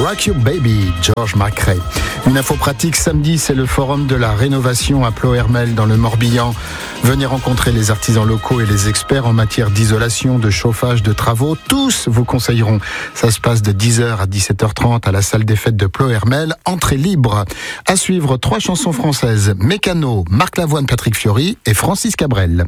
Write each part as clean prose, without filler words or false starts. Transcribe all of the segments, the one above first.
Rock You Baby, George McRae. Une info pratique, samedi, c'est le forum de la rénovation à Ploërmel dans le Morbihan. Venez rencontrer les artisans locaux et les experts en matière d'isolation, de chauffage, de travaux. Tous vous conseilleront. Ça se passe de 10h à 17h30 à la salle des fêtes de Ploërmel. Entrée libre. À suivre 3 chansons françaises. Mécano, Marc Lavoine, Patrick Fiori et Francis Cabrel.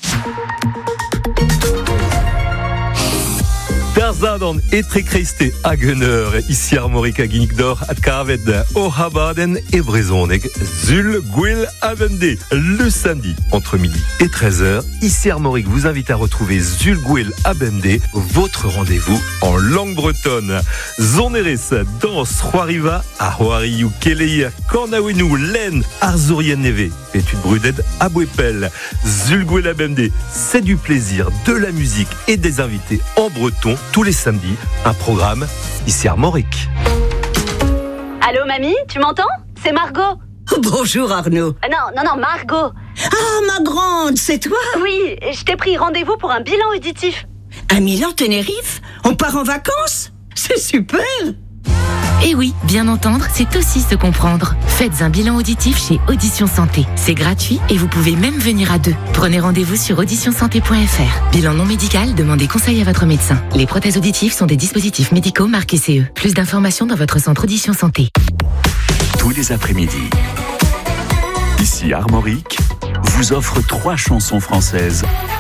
Der zaden etrekreiste agener, ici Armorica Guinigdor, at Carved, Ohabaden et Brezoneg, Zul, Gwil, Avende. Le samedi, entre midi et 13h, ici Armorique vous invite à retrouver Zul, Gwil, Abende, votre rendez-vous en langue bretonne. Zoneres, danse, Roariva, Ahoariou, Kelei, Kornawenu, Len, Arzurien Neve, étude bruded, Abouepel, Zul, Gwil, Abende. C'est du plaisir, de la musique et des invités en breton. Tous les samedis, un programme ici à Armorique. Allô mamie, tu m'entends? C'est Margot. Bonjour Arnaud. Non, Margot. Ah, ma grande, c'est toi? Oui, je t'ai pris rendez-vous pour un bilan auditif. À Milan-Tenerife? On part en vacances? C'est super! Et oui, bien entendre, c'est aussi se comprendre. Faites un bilan auditif chez Audition Santé. C'est gratuit et vous pouvez même venir à 2. Prenez rendez-vous sur auditionsanté.fr. Bilan non médical, demandez conseil à votre médecin. Les prothèses auditives sont des dispositifs médicaux marqués CE. Plus d'informations dans votre centre Audition Santé. Tous les après-midi, ici Armorique vous offre 3 chansons françaises